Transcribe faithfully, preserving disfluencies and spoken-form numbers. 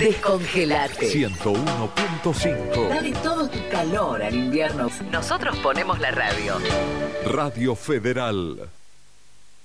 Descongelate. ciento uno punto cinco. Dale todo tu calor al invierno. Nosotros ponemos la radio. Radio Federal.